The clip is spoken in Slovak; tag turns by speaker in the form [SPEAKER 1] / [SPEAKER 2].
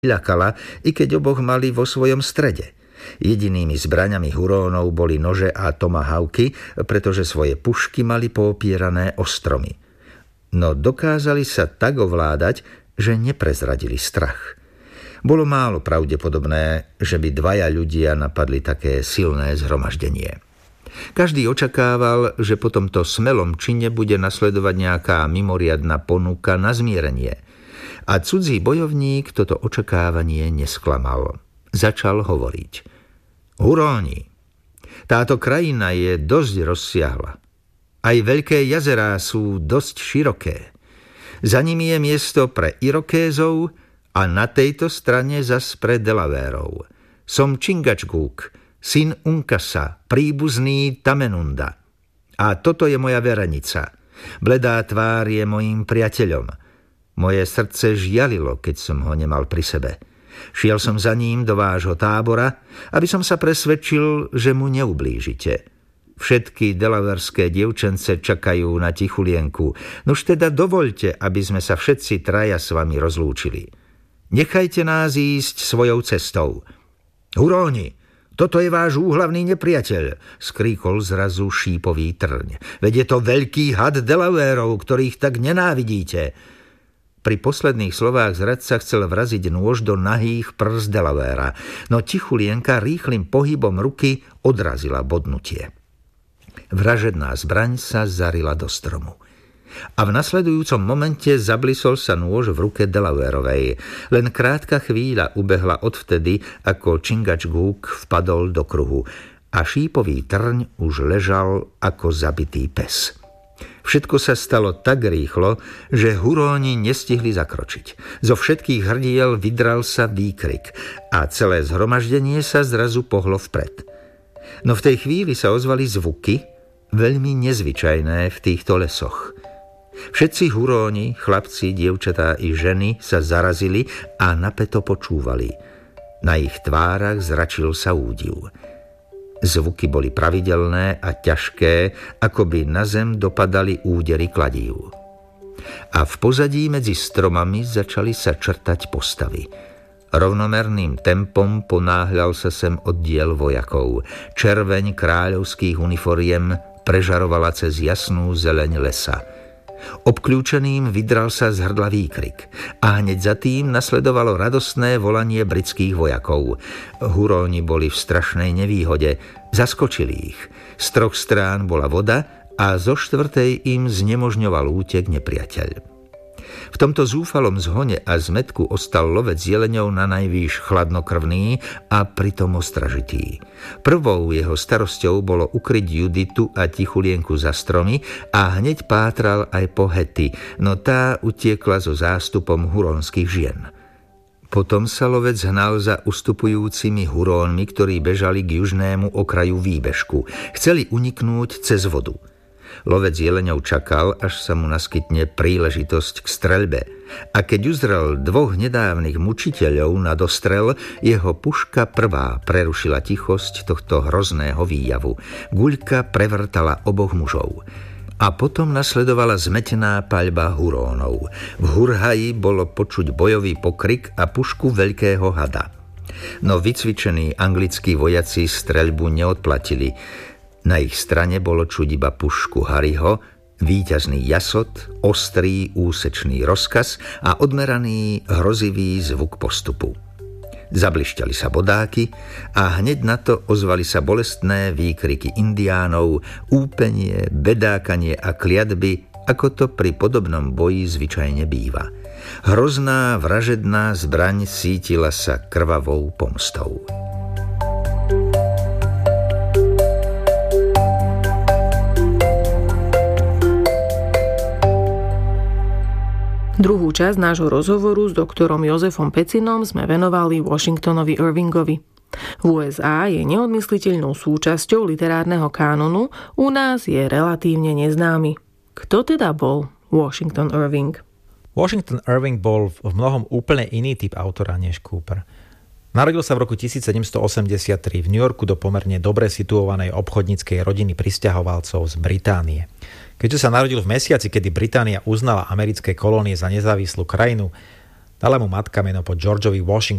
[SPEAKER 1] ľakala, i keď oboch mali vo svojom strede. Jedinými zbraňami Hurónov boli nože a tomahawky, pretože svoje pušky mali poopierané ostromy. No dokázali sa tak ovládať, že neprezradili strach. Bolo málo pravdepodobné, že by dvaja ľudia napadli také silné zhromaždenie. Každý očakával, že po tomto smelom čine bude nasledovať nejaká mimoriadna ponuka na zmierenie. A cudzí bojovník toto očakávanie nesklamal. Začal hovoriť. Huróni, táto krajina je dosť rozsiahla. Aj veľké jazerá sú dosť široké. Za nimi je miesto pre Irokézov a na tejto strane zas pre Delavérov. Som Chingachgook, syn Unkasa, príbuzný Tamenunda. A toto je moja verenica. Bledá tvár je mojím priateľom. Moje srdce žialilo, keď som ho nemal pri sebe. Šiel som za ním do vášho tábora, aby som sa presvedčil, že mu neublížite. Všetky delaverské dievčence čakajú na tichulienku. Nuž teda dovoľte, aby sme sa všetci traja s vami rozlúčili. Nechajte nás ísť svojou cestou. Huróni, toto je váš úhlavný nepriateľ, skríkol zrazu šípový trň. Veď je to veľký had Delavérov, ktorých tak nenávidíte. Pri posledných slovách zradca chcel vraziť nôž do nahých prs Delavéra, no tichulienka rýchlym pohybom ruky odrazila bodnutie. Vražedná zbraň sa zarila do stromu. A v nasledujúcom momente zablisol sa nôž v ruke Delavérovej. Len krátka chvíľa ubehla odvtedy, ako Chingachgook vpadol do kruhu a šípový trň už ležal ako zabitý pes. Všetko sa stalo tak rýchlo, že Huróni nestihli zakročiť. Zo všetkých hrdiel vydral sa výkrik a celé zhromaždenie sa zrazu pohlo vpred. No v tej chvíli sa ozvali zvuky, veľmi nezvyčajné v týchto lesoch. Všetci Huróni, chlapci, dievčatá i ženy sa zarazili a napäto počúvali. Na ich tvárach zračil sa údiv. Zvuky boli pravidelné a ťažké, ako by na zem dopadali údery kladív. A v pozadí medzi stromami začali sa črtať postavy. Rovnomerným tempom ponáhľal sa sem oddiel vojakov. Červeň kráľovských uniforiem prežarovala cez jasnú zeleň lesa. Obkľúčeným vydral sa z hrdla výkrik a hneď za tým nasledovalo radostné volanie britských vojakov. Huróni boli v strašnej nevýhode, zaskočili ich. Z troch strán bola voda a zo štvrtej im znemožňoval útek nepriateľ. V tomto zúfalom zhone a zmätku ostal lovec jeleňov na najvýš chladnokrvný a pritom ostražitý. Prvou jeho starosťou bolo ukryť Juditu a tichulienku za stromy a hneď pátral aj po Hetty, no tá utiekla so zástupom hurónskych žien. Potom sa lovec hnal za ustupujúcimi Hurónmi, ktorí bežali k južnému okraju výbežku. Chceli uniknúť cez vodu. Lovec jeleňov čakal, až sa mu naskytne príležitosť k streľbe. A keď uzrel dvoch nedávnych mučiteľov na dostrel, jeho puška prvá prerušila tichosť tohto hrozného výjavu. Guľka prevrtala oboch mužov. A potom nasledovala zmetená paľba Hurónov. V hurhaji bolo počuť bojový pokrik a pušku veľkého hada. No vycvičení anglickí vojaci streľbu neodplatili. Na ich strane bolo čuť iba pušku Harryho, víťazný jasot, ostrý úsečný rozkaz a odmeraný hrozivý zvuk postupu. Zablišťali sa bodáky a hneď na to ozvali sa bolestné výkriky indiánov, úpenie, bedákanie a kliatby, ako to pri podobnom boji zvyčajne býva. Hrozná vražedná zbraň sítila sa krvavou pomstou.
[SPEAKER 2] Druhú časť nášho rozhovoru s doktorom Jozefom Pecinom sme venovali Washingtonovi Irvingovi. V USA je neodmysliteľnou súčasťou literárneho kánonu, u nás je relatívne neznámy. Kto teda bol Washington Irving?
[SPEAKER 3] Washington Irving bol v mnohom úplne iný typ autora než Cooper. Narodil sa v roku 1783 v New Yorku do pomerne dobre situovanej obchodníckej rodiny prisťahovalcov z Británie. Keďže sa narodil v mesiaci, kedy Británia uznala americké kolónie za nezávislú krajinu, Dala mu matka meno po Georgeovi